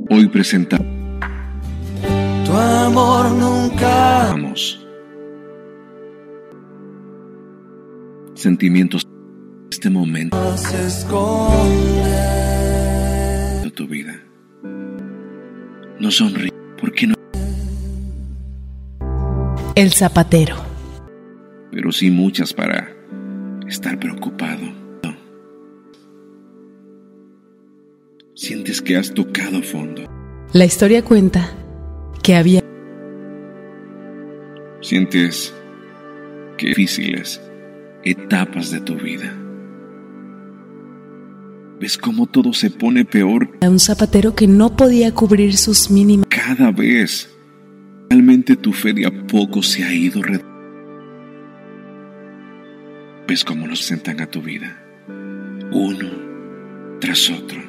Hoy presentamos Tu amor nunca sentimientos en este momento se esconde. de tu vida. No sonríe porque no, El zapatero. pero sí muchas para estar preocupado. Sientes que has tocado fondo. La historia cuenta que había Sientes que difíciles etapas de tu vida. Ves cómo todo se pone peor un zapatero que no podía cubrir sus mínimas. cada vez. Realmente tu fe de a poco se ha ido Ves cómo nos sentan a tu vida, uno tras otro.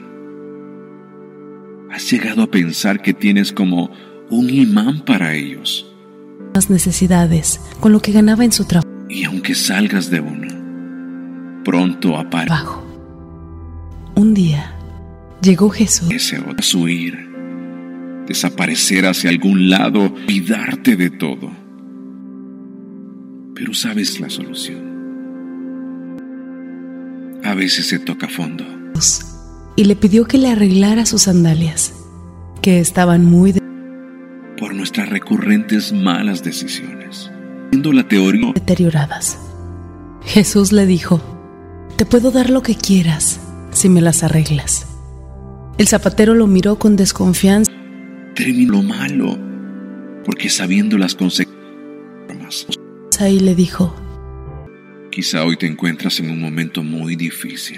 Has llegado a pensar que tienes como un imán para ellos. Necesidades con lo que ganaba en su Y aunque salgas de uno, pronto aparece trabajo. Un día llegó Jesús. ese otro, huir, desaparecer hacia algún lado, olvidarte de todo. Pero sabes la solución. A veces se toca fondo. Y le pidió que le arreglara sus sandalias, que estaban muy Por nuestras recurrentes malas decisiones. Viendo la teoría, deterioradas. Jesús le dijo: te puedo dar lo que quieras si me las arreglas. El zapatero lo miró con desconfianza. terminó lo malo, porque sabiendo las consecuencias. Y le dijo: Quizá hoy te encuentras en un momento muy difícil.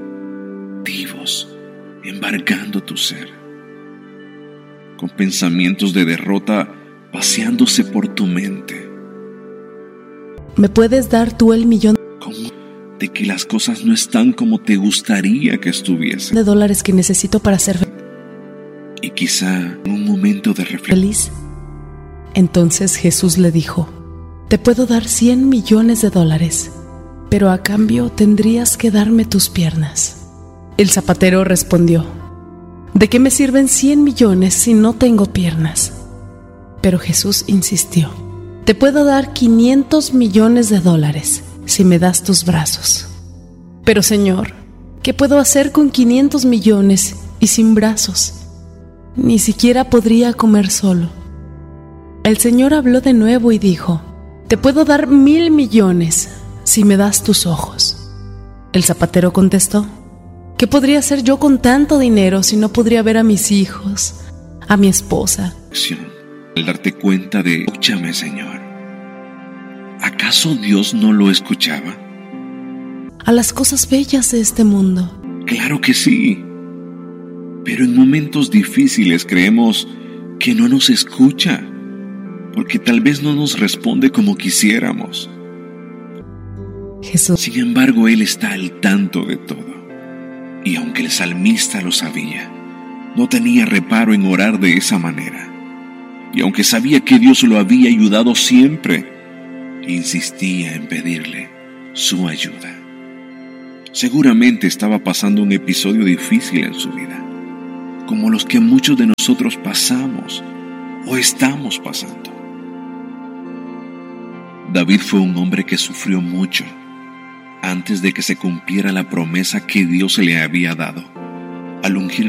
Embargando tu ser, con pensamientos de derrota paseándose por tu mente, ¿me puedes dar tú el millón como de que las cosas no están como te gustaría que estuviesen? de dólares que necesito para ser Y quizá en un momento de reflexión, feliz? Entonces Jesús le dijo: te puedo dar 100 millones de dólares, pero a cambio tendrías que darme tus piernas. El zapatero respondió: ¿de qué me sirven 100 millones si no tengo piernas? Pero Jesús insistió: te puedo dar 500 millones de dólares si me das tus brazos. Pero Señor, ¿qué puedo hacer con 500 millones y sin brazos? Ni siquiera podría comer solo. El Señor habló de nuevo y dijo: te puedo dar 1,000 millones si me das tus ojos. El zapatero contestó: ¿qué podría hacer yo con tanto dinero si no podría ver a mis hijos, a mi esposa? al darte cuenta de, escúchame, Señor, ¿acaso Dios no lo escuchaba? A las cosas bellas de este mundo. Claro que sí, pero en momentos difíciles creemos que no nos escucha, porque tal vez no nos responde como quisiéramos. Jesús. Sin embargo, Él está al tanto de todo. Y aunque el salmista lo sabía, no tenía reparo en orar de esa manera. Y aunque sabía que Dios lo había ayudado siempre, insistía en pedirle su ayuda. Seguramente estaba pasando un episodio difícil en su vida, como los que muchos de nosotros pasamos o estamos pasando. David fue un hombre que sufrió mucho antes de que se cumpliera la promesa que Dios le había dado al ungir